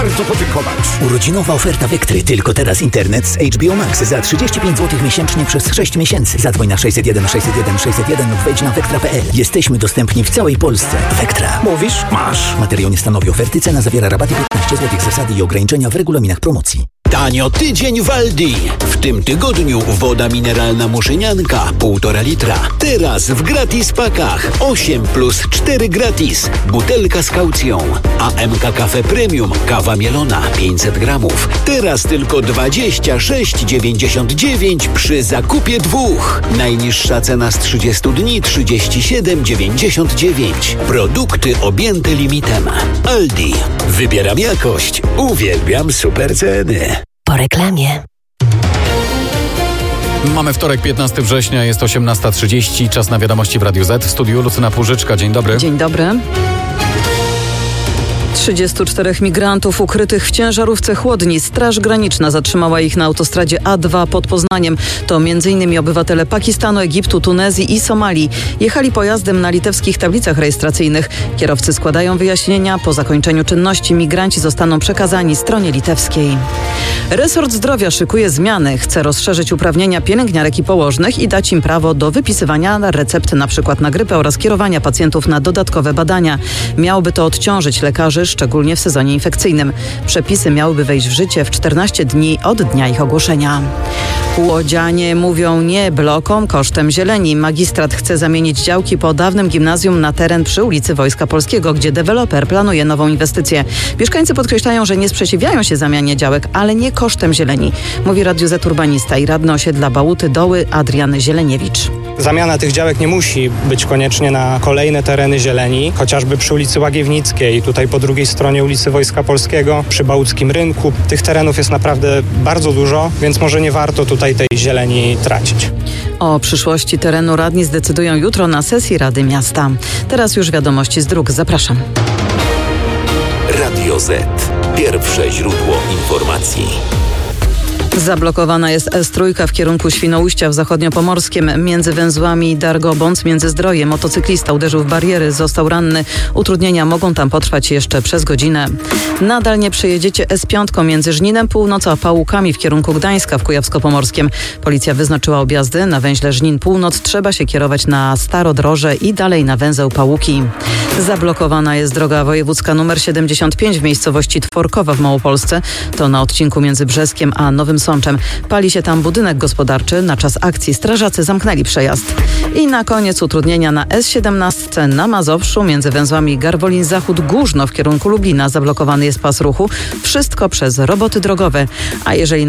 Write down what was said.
bardzo podziękować. Urodzinowa oferta Vectry. Tylko teraz internet z HBO Max za 35 zł miesięcznie przez 6 miesięcy. Zadzwoń na 601 601 601 lub wejdź na vectra.pl. Jesteśmy dostępni w całej Polsce. Vectra. Mówisz? Masz. Materiał nie stanowi oferty. Cena zawiera rabaty 15 zł. Zasady i ograniczenia w regulaminach promocji. Tanio tydzień w Aldi. W tym tygodniu woda mineralna Muszynianka 1,5 litra. Teraz w gratis pakach 8 plus 4 gratis. Butelka z kaucją. AMK Cafe Premium kawa mielona 500 gramów. Teraz tylko 26,99 przy zakupie 2. Najniższa cena z 30 dni 37,99. Produkty objęte limitem. Aldi. Wybieram jakość. Uwielbiam super ceny. Po reklamie. Mamy wtorek, 15 września, jest 18:30, czas na wiadomości w Radiu Z. W studiu Lucyna Płużyczka. Dzień dobry. Dzień dobry. 34 migrantów ukrytych w ciężarówce chłodni. Straż Graniczna zatrzymała ich na autostradzie A2 pod Poznaniem. To m.in. obywatele Pakistanu, Egiptu, Tunezji i Somalii. Jechali pojazdem na litewskich tablicach rejestracyjnych. Kierowcy składają wyjaśnienia. Po zakończeniu czynności migranci zostaną przekazani stronie litewskiej. Resort Zdrowia szykuje zmiany. Chce rozszerzyć uprawnienia pielęgniarek i położnych i dać im prawo do wypisywania recept np. na grypę oraz kierowania pacjentów na dodatkowe badania. Miałoby to odciążyć lekarzy, szczególnie w sezonie infekcyjnym. Przepisy miałyby wejść w życie w 14 dni od dnia ich ogłoszenia. Łodzianie mówią nie blokom kosztem zieleni. Magistrat chce zamienić działki po dawnym gimnazjum na teren przy ulicy Wojska Polskiego, gdzie deweloper planuje nową inwestycję. Mieszkańcy podkreślają, że nie sprzeciwiają się zamianie działek, ale nie kosztem zieleni. Mówi Radiu Z urbanista i radny osiedla Bałuty Doły Adrian Zieleniewicz. Zamiana tych działek nie musi być koniecznie na kolejne tereny zieleni, chociażby przy ulicy Łagiewnickiej, tutaj po drugiej stronie ulicy Wojska Polskiego, przy Bałuckim Rynku. Tych terenów jest naprawdę bardzo dużo, więc może nie warto tutaj tej zieleni tracić. O przyszłości terenu radni zdecydują jutro na sesji Rady Miasta. Teraz już wiadomości z dróg. Zapraszam. Radio Z. Pierwsze źródło informacji. Zablokowana jest S3 w kierunku Świnoujścia w Zachodniopomorskiem. Między węzłami Dargobądź, Międzyzdroje. Motocyklista uderzył w bariery, został ranny. Utrudnienia mogą tam potrwać jeszcze przez godzinę. Nadal nie przejedziecie S5 między Żninem Północ a Pałukami w kierunku Gdańska w Kujawsko-Pomorskiem. Policja wyznaczyła objazdy. Na węźle Żnin Północ trzeba się kierować na Starodroże i dalej na węzeł Pałuki. Zablokowana jest droga wojewódzka nr 75 w miejscowości Tworkowa w Małopolsce. To na odcinku między Brzeskiem a Nowym Sączem. Pali się tam budynek gospodarczy. Na czas akcji strażacy zamknęli przejazd. I na koniec utrudnienia na S17 na Mazowszu między węzłami Garwolin-Zachód-Górzno w kierunku Lublina. Zablokowany jest pas ruchu. Wszystko przez roboty drogowe. A jeżeli